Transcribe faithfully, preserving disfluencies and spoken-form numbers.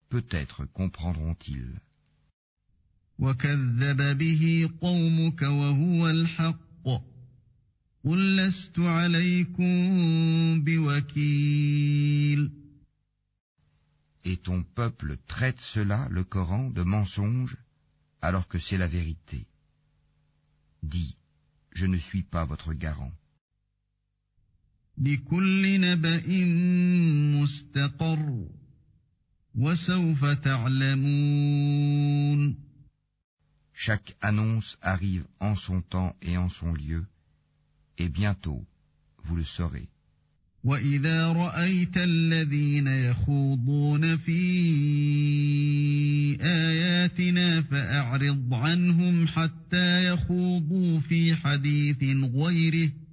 peut-être comprendront-ils. وكذب به قومك وهو الحق قل لست عليكم بوكيل. Et ton peuple traite cela, le Coran, de mensonge, alors que c'est la vérité. Dis, je ne suis pas votre garant. لكل نبأ مستقر وسوف تعلمون. Chaque annonce arrive en son temps et en son lieu, et bientôt, vous le saurez. وَإِذَا رَأَيْتَ الَّذِينَ يَخُوضُونَ فِي آيَاتِنَا فَأَعْرِضْ عَنْهُمْ حَتَّى يَخُوضُوا فِي حَدِيثٍ غَيْرِهِ